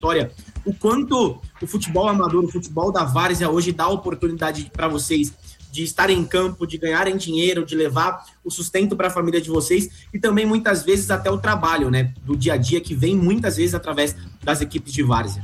trajetória, o quanto o futebol amador, o futebol da várzea hoje dá oportunidade para vocês de estarem em campo, de ganharem dinheiro, de levar o sustento para a família de vocês e também muitas vezes até o trabalho, né, do dia a dia, que vem muitas vezes através das equipes de várzea.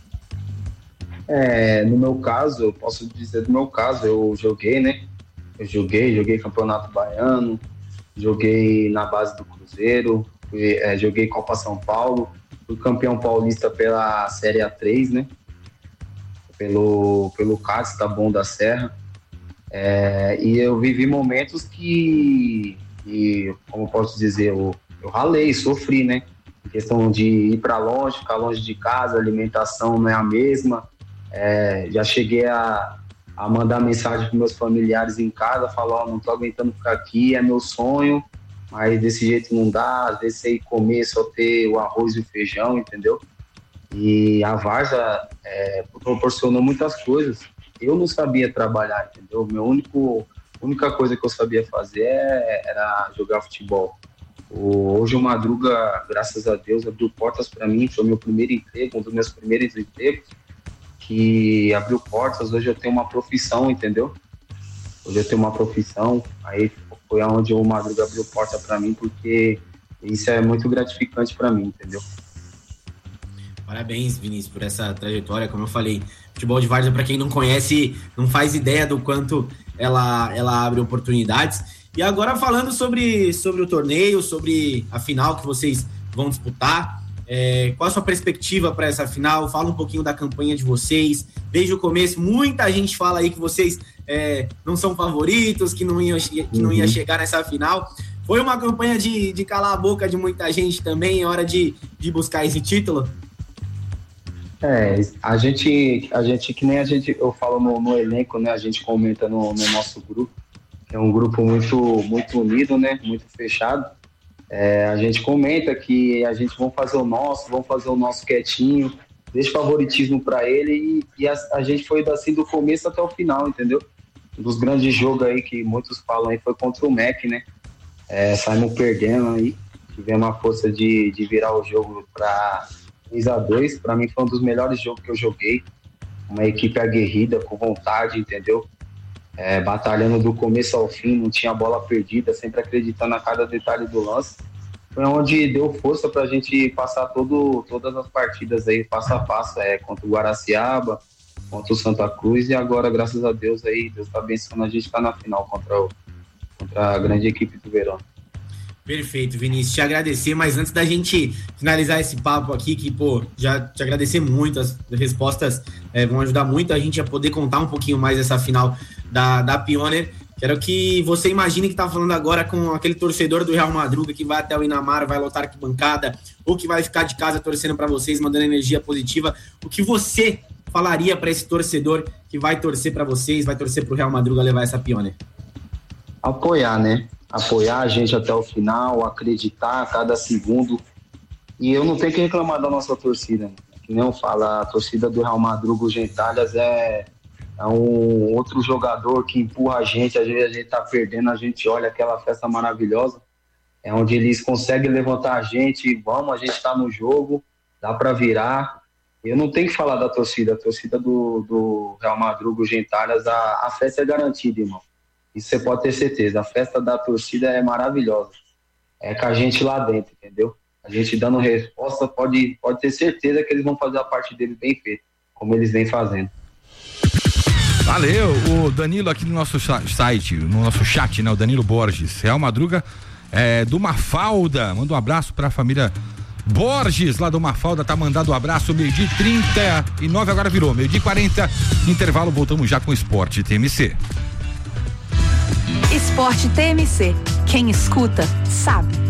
No meu caso, eu posso dizer do meu caso, eu joguei, né? Eu joguei Campeonato Baiano, joguei na base do Cruzeiro, joguei Copa São Paulo, fui campeão paulista pela Série A3, né? Pelo CATS, Taboão da Serra. E eu vivi momentos que como posso dizer, eu ralei, sofri, né? Em questão de ir para longe, ficar longe de casa, a alimentação não é a mesma. Já cheguei a mandar mensagem para meus familiares em casa, falar, não tô aguentando ficar aqui, é meu sonho, mas desse jeito não dá, às vezes você ir comer, só ter o arroz e o feijão, entendeu? E a várzea proporcionou muitas coisas. Eu não sabia trabalhar, entendeu? A única coisa que eu sabia fazer era jogar futebol. Hoje o Madruga, graças a Deus, abriu portas para mim, foi meu primeiro emprego, um dos meus primeiros empregos, que abriu portas. Hoje eu tenho uma profissão, entendeu? Hoje eu tenho uma profissão, aí foi onde o Madruga abriu porta para mim, porque isso é muito gratificante para mim, entendeu? Parabéns, Vinícius, por essa trajetória. Como eu falei, futebol de várzea, para quem não conhece, não faz ideia do quanto ela abre oportunidades. E agora falando sobre o torneio, sobre a final que vocês vão disputar, qual a sua perspectiva para essa final? Fala um pouquinho da campanha de vocês. Desde o começo, muita gente fala aí que vocês não são favoritos, que não ia chegar nessa final. Foi uma campanha de calar a boca de muita gente também, é hora de buscar esse título? A gente, eu falo no elenco, né? A gente comenta no nosso grupo, é um grupo muito, muito unido, né? Muito fechado. A gente comenta que a gente vamos fazer o nosso quietinho, deixa favoritismo para ele e a gente foi assim do começo até o final, entendeu? Um dos grandes jogos aí que muitos falam aí foi contra o MEC, né? Saímos perdendo aí, tivemos a força de virar o jogo para 3-2, para mim foi um dos melhores jogos que eu joguei, uma equipe aguerrida, com vontade, entendeu? Batalhando do começo ao fim, não tinha bola perdida, sempre acreditando a cada detalhe do lance. Foi onde deu força para a gente passar todas as partidas aí, passo a passo, contra o Guaraciaba, contra o Santa Cruz, e agora, graças a Deus, aí, Deus está abençoando, a gente está na final contra a grande equipe do Verão. Perfeito, Vinícius, te agradecer, mas antes da gente finalizar esse papo aqui, que, já te agradecer muito, as respostas vão ajudar muito a gente a poder contar um pouquinho mais essa final da Pioneer. Quero que você imagine que tá falando agora com aquele torcedor do Real Madruga que vai até o Inamar, vai lotar a arquibancada, ou que vai ficar de casa torcendo para vocês, mandando energia positiva. O que você falaria para esse torcedor que vai torcer para vocês, vai torcer pro Real Madruga levar essa Pioneer? Apoiar, né? Apoiar a gente até o final, acreditar a cada segundo. E eu não tenho que reclamar da nossa torcida, né? Que nem eu falo, a torcida do Real Madruga, o Gentalhas, é um outro jogador que empurra a gente. Às vezes a gente tá perdendo, a gente olha aquela festa maravilhosa, onde eles conseguem levantar a gente, a gente tá no jogo, dá para virar. Eu não tenho que falar da torcida, a torcida do Real Madruga, o Gentalhas, a festa é garantida, irmão. Isso você pode ter certeza, a festa da torcida é maravilhosa, com a gente lá dentro, entendeu? A gente dando resposta, pode ter certeza que eles vão fazer a parte deles bem feita, como eles vêm fazendo. Valeu, o Danilo aqui no nosso site, no nosso chat, né? O Danilo Borges, Real Madruga do Mafalda, manda um abraço pra família Borges, lá do Mafalda, tá mandado um abraço, 12h39, agora virou 12h40, intervalo, voltamos já com o Esporte TMC. Esporte TMC, quem escuta, sabe.